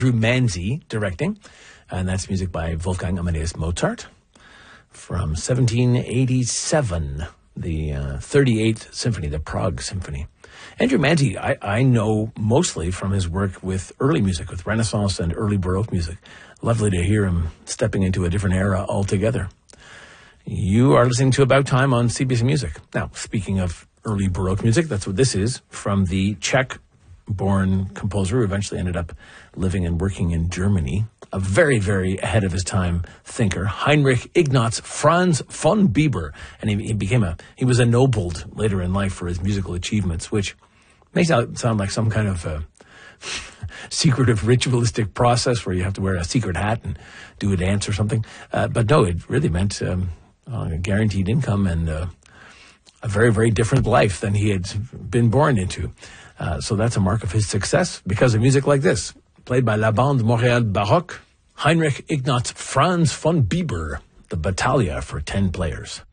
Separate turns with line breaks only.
Andrew Manzi directing, and that's music by Wolfgang Amadeus Mozart from 1787, the 38th Symphony, the Prague Symphony. Andrew Manzi, I know mostly from his work with early music, with Renaissance and early Baroque music. Lovely to hear him stepping into a different era altogether. You are listening to About Time on CBC Music. Now, speaking of early Baroque music, that's what this is, from the Czech-born composer who eventually ended up living and working in Germany, a very, very ahead of his time thinker, Heinrich Ignaz Franz von Bieber. And he was ennobled later in life for his musical achievements, which makes it sound like some kind of secretive ritualistic process where you have to wear a secret hat and do a dance or something. But no, it really meant a guaranteed income and a very, very different life than he had been born into. So that's a mark of his success because of music like this, played by La Bande Montréal Baroque, Heinrich Ignaz Franz von Bieber, the Battaglia for 10 players.